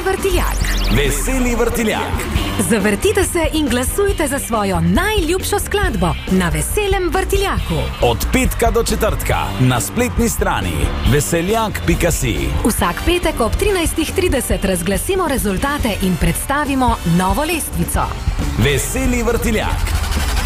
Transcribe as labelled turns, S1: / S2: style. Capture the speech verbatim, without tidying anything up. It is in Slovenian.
S1: Veseli vrtiljak.
S2: Veseli vrtiljak.
S1: Zavrtite se in glasujte za svojo najljubšo skladbo na Veselem vrtiljaku.
S2: Od petka do četrtka na spletni strani veseljak pika si.
S1: Vsak petek ob trinajstih trideset razglasimo rezultate in predstavimo novo lestvico.
S2: Veseli vrtiljak.